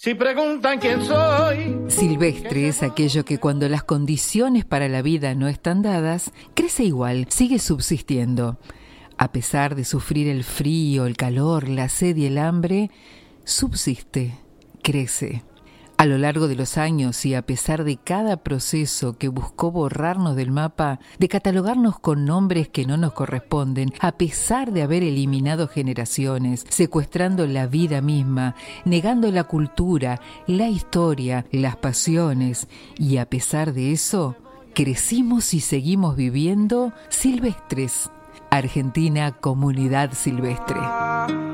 Si preguntan quién soy. Silvestre es aquello que cuando las condiciones para la vida no están dadas, crece igual, sigue subsistiendo. A pesar de sufrir el frío, el calor, la sed y el hambre, subsiste, crece. A lo largo de los años y a pesar de cada proceso que buscó borrarnos del mapa, de catalogarnos con nombres que no nos corresponden, a pesar de haber eliminado generaciones, secuestrando la vida misma, negando la cultura, la historia, las pasiones, y a pesar de eso, crecimos y seguimos viviendo silvestres. Argentina Comunidad Silvestre.